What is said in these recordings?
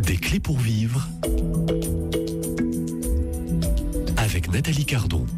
Des clés pour vivre avec Nathalie Cardon.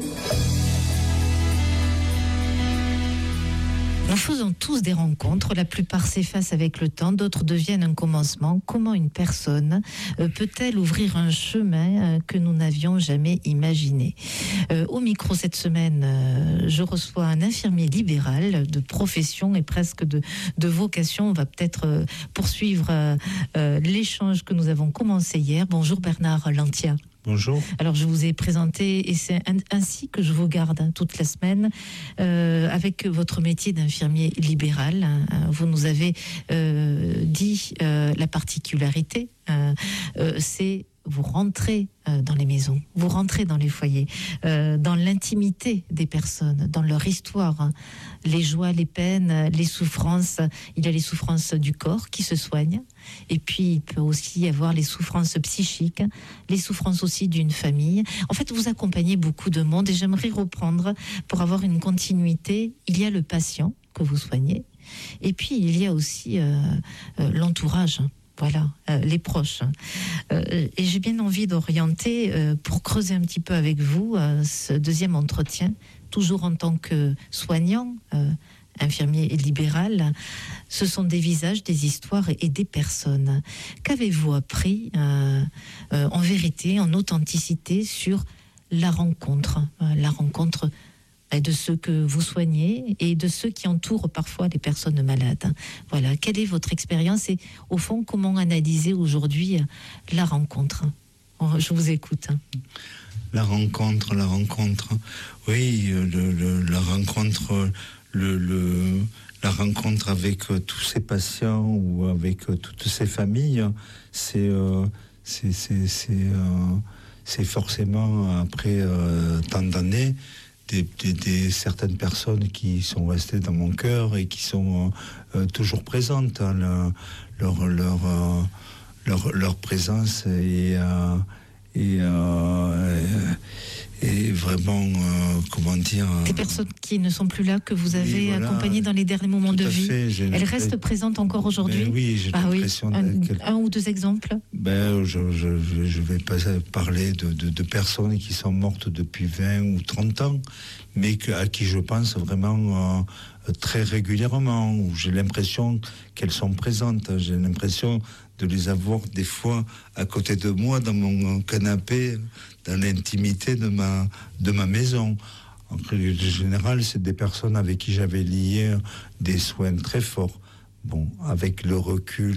Nous faisons tous des rencontres, la plupart s'effacent avec le temps, d'autres deviennent un commencement. Comment une personne peut-elle ouvrir un chemin que nous n'avions jamais imaginé ? Au micro cette semaine, je reçois un infirmier libéral de profession et presque de vocation. On va peut-être poursuivre l'échange que nous avons commencé hier. Bonjour Bernard Lantia. Bonjour. Alors je vous ai présenté et c'est ainsi que je vous garde toute la semaine avec votre métier d'infirmier libéral. Vous nous avez dit la particularité, c'est vous rentrez dans les maisons, vous rentrez dans les foyers, dans l'intimité des personnes, dans leur histoire, les joies, les peines, les souffrances. Il y a les souffrances du corps qui se soignent, et puis il peut aussi y avoir les souffrances psychiques, les souffrances aussi d'une famille. En fait, vous accompagnez beaucoup de monde, et j'aimerais reprendre pour avoir une continuité. Il y a le patient que vous soignez, et puis il y a aussi l'entourage. Voilà, les proches. Et j'ai bien envie d'orienter, pour creuser un petit peu avec vous, ce deuxième entretien, toujours en tant que soignant, infirmier et libéral. Ce sont des visages, des histoires et des personnes. Qu'avez-vous appris, en vérité, en authenticité, sur la rencontre de ceux que vous soignez et de ceux qui entourent parfois les personnes malades. Voilà, quelle est votre expérience et au fond, comment analyser aujourd'hui la rencontre ? Je vous écoute. La rencontre, oui, la rencontre avec tous ces patients ou avec toutes ces familles, c'est forcément après tant d'années des certaines personnes qui sont restées dans mon cœur et qui sont toujours présentes. Leur présence est vraiment, comment dire... Des personnes qui ne sont plus là, que vous avez accompagnées dans les derniers moments de vie, elles restent présentes encore aujourd'hui ? Oui, j'ai l'impression... Un ou deux exemples ? Je vais pas parler de personnes qui sont mortes depuis 20 ou 30 ans, mais à qui je pense vraiment très régulièrement, où j'ai l'impression qu'elles sont présentes. J'ai l'impression de les avoir des fois à côté de moi, dans mon canapé, dans l'intimité de ma maison. En général, c'est des personnes avec qui j'avais lié des soins très forts. Bon, avec le recul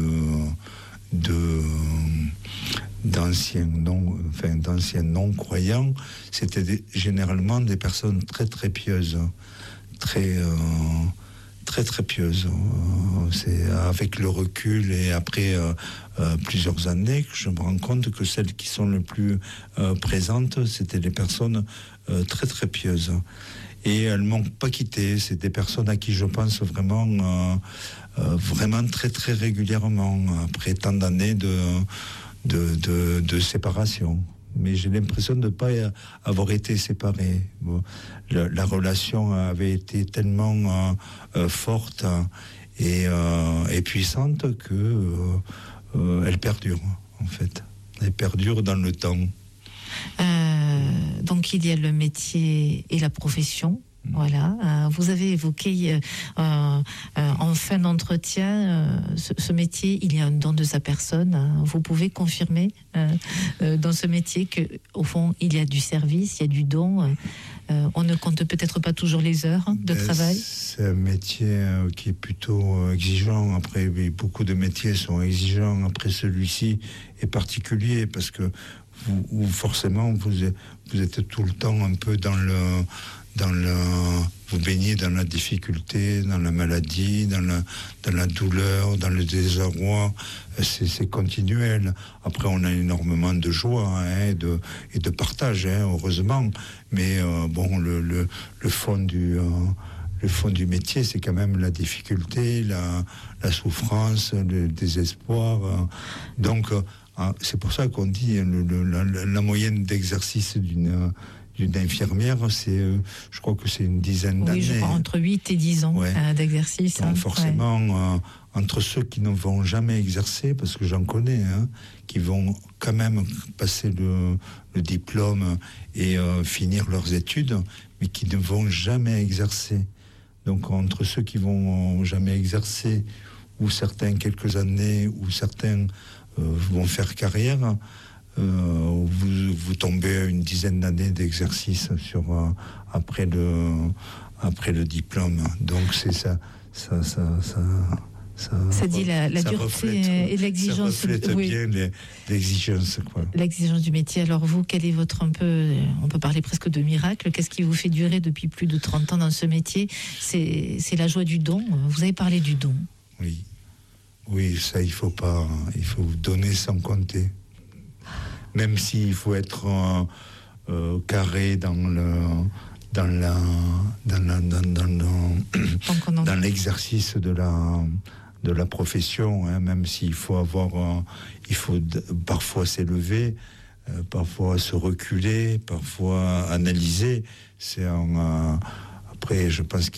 d'anciens non-croyants, c'était généralement des personnes très très pieuses, très pieuses. C'est avec le recul et après plusieurs années que je me rends compte que celles qui sont les plus présentes, c'était des personnes très très pieuses. Et elles m'ont pas quitté. C'est des personnes à qui je pense vraiment très très régulièrement après tant d'années de séparation. Mais j'ai l'impression de ne pas avoir été séparé. Bon, la relation avait été tellement forte et puissante que elle perdure, en fait. Elle perdure dans le temps. Donc il y a le métier et la profession. Voilà, vous avez évoqué en fin d'entretien ce métier, il y a un don de sa personne. Vous pouvez confirmer dans ce métier que, au fond, il y a du service, il y a du don. On ne compte peut-être pas toujours les heures de travail. C'est un métier qui est plutôt exigeant. Après, beaucoup de métiers sont exigeants. Après, celui-ci est particulier parce que forcément vous êtes tout le temps un peu vous baignez dans la difficulté, dans la maladie, dans la douleur, dans le désarroi. C'est continuel. Après, on a énormément de joie et de partage, heureusement. Mais le fond du métier, c'est quand même la difficulté, la souffrance, le désespoir. Donc, c'est pour ça qu'on dit la moyenne d'exercice d'une infirmière, je crois que c'est une dizaine d'années. Oui, je crois entre 8 et 10 ans d'exercice. Donc forcément, entre ceux qui ne vont jamais exercer, parce que j'en connais, qui vont quand même passer le diplôme et finir leurs études, mais qui ne vont jamais exercer. Donc entre ceux qui vont jamais exercer, ou certains quelques années, ou certains vont faire carrière, vous tombez à une dizaine d'années d'exercice après le diplôme. Donc c'est ça dit la dureté et l'exigence. Ça reflète bien l'exigence, quoi. L'exigence du métier. Alors vous, quel est votre on peut parler presque de miracle, qu'est-ce qui vous fait durer depuis plus de 30 ans dans ce métier? C'est la joie du don. Vous avez parlé du don. Oui, ça il faut donner sans compter. Même s'il faut être carré dans l'exercice de la profession, même s'il faut parfois s'élever, parfois se reculer, parfois analyser. Après, je pense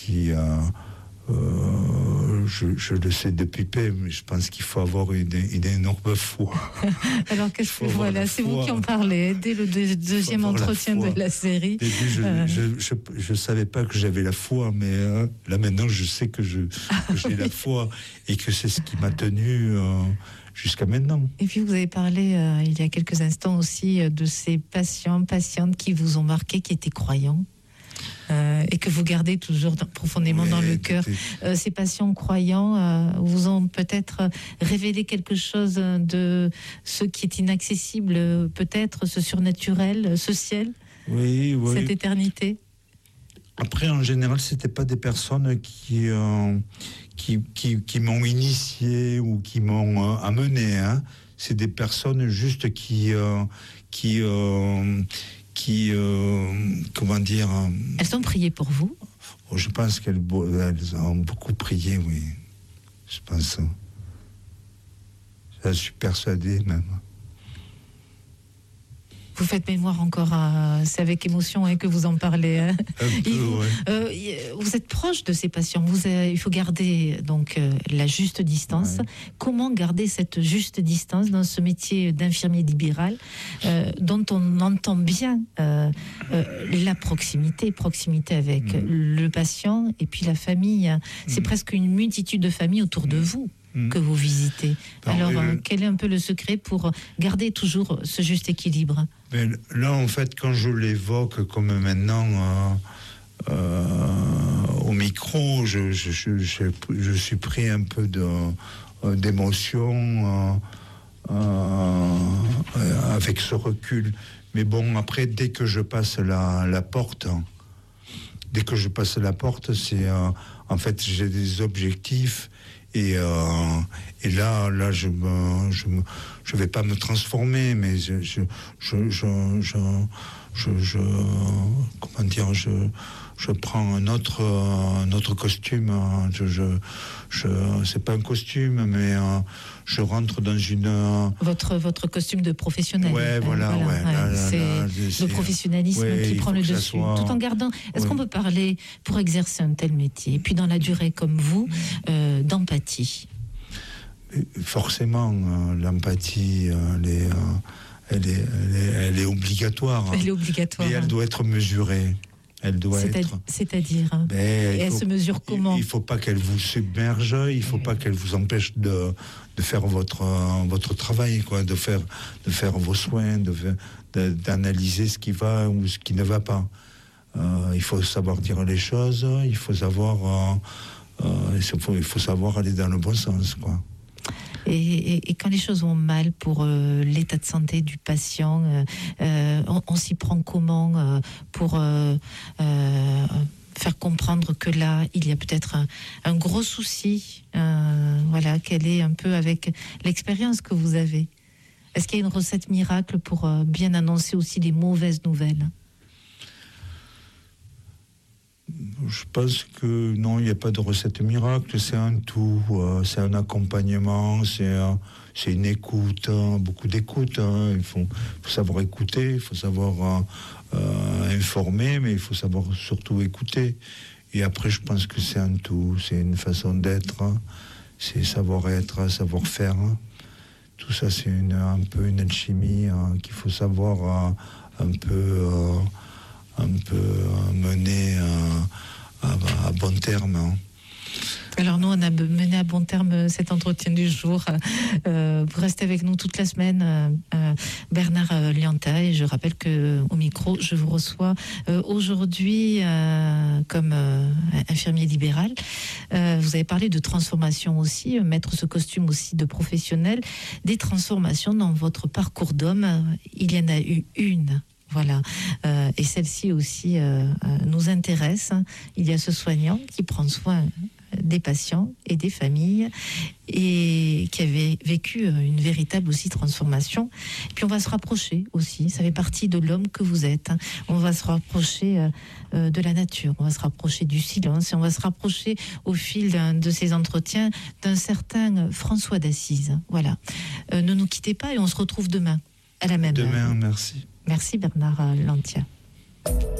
je le sais depuis peu, mais je pense qu'il faut avoir une énorme foi. Alors c'est vous qui en parlez dès le deuxième entretien de la série. Je savais pas que j'avais la foi, mais là maintenant je sais que j'ai la foi et que c'est ce qui m'a tenu jusqu'à maintenant. Et puis vous avez parlé il y a quelques instants aussi de ces patientes qui vous ont marqué, qui étaient croyants. Et que vous gardez toujours profondément dans le cœur. Ces patients croyants vous ont peut-être révélé quelque chose de ce qui est inaccessible, peut-être ce surnaturel, ce ciel, cette éternité. Après, en général, c'était pas des personnes qui m'ont initié ou qui m'ont amené. C'est des personnes juste qui comment dire... Elles ont prié pour vous? Je pense qu'elles ont beaucoup prié, oui. Je pense. Je suis persuadé, même. Vous faites mémoire encore, c'est avec émotion que vous en parlez. Un peu, vous êtes proche de ces patients. Il faut garder donc la juste distance. Ouais. Comment garder cette juste distance dans ce métier d'infirmier libéral dont on entend bien la proximité avec le patient et puis la famille. C'est presque une multitude de familles autour de vous que vous visitez. Alors, quel est un peu le secret pour garder toujours ce juste équilibre? Mais là, en fait, quand je l'évoque comme maintenant au micro, je suis pris un peu d'émotion avec ce recul. Mais bon, après, dès que je passe la porte, c'est en fait, j'ai des objectifs. Et là, je vais pas me transformer, mais comment dire, je prends un autre costume. C'est pas un costume, mais je rentre dans une... Votre costume de professionnel. Ouais, voilà. C'est le professionnalisme qui prend le dessus. Tout en gardant... Est-ce qu'on peut parler, pour exercer un tel métier, et puis dans la durée comme vous, d'empathie? Forcément, l'empathie, elle est obligatoire. Elle est obligatoire. Mais elle doit être mesurée. Elle doit être... C'est-à-dire et elle se mesure comment? Il ne faut pas qu'elle vous submerge, il ne faut pas qu'elle vous empêche de faire votre travail, quoi, de faire vos soins, d'analyser ce qui va ou ce qui ne va pas. Il faut savoir dire les choses, il faut savoir aller dans le bon sens, quoi. Et quand les choses vont mal pour l'état de santé du patient, on s'y prend comment pour faire comprendre que là, il y a peut-être un gros souci, quelle est un peu avec l'expérience que vous avez? Est-ce qu'il y a une recette miracle pour bien annoncer aussi les mauvaises nouvelles? Je pense que non, il n'y a pas de recette miracle, c'est un tout, c'est un accompagnement, c'est une écoute, beaucoup d'écoute. Il faut savoir écouter, il faut savoir informer, mais il faut savoir surtout écouter. Et après, je pense que c'est un tout, c'est une façon d'être, c'est savoir-être, savoir-faire. Tout ça, c'est un peu une alchimie qu'il faut savoir un peu mener à bon terme. Alors nous, on a mené à bon terme cet entretien du jour. Vous restez avec nous toute la semaine, Bernard Lianta, et je rappelle qu'au micro, je vous reçois aujourd'hui comme infirmier libéral. Vous avez parlé de transformation aussi, mettre ce costume aussi de professionnel. Des transformations dans votre parcours d'homme, il y en a eu une. Voilà, et celle-ci aussi nous intéresse. Il y a ce soignant qui prend soin des patients et des familles et qui avait vécu une véritable aussi transformation. Et puis on va se rapprocher aussi, ça fait partie de l'homme que vous êtes. On va se rapprocher de la nature, on va se rapprocher du silence et on va se rapprocher au fil de ces entretiens d'un certain François d'Assise. Voilà, ne nous quittez pas et on se retrouve demain à la même heure. Demain, merci. Merci Bernard Lianta.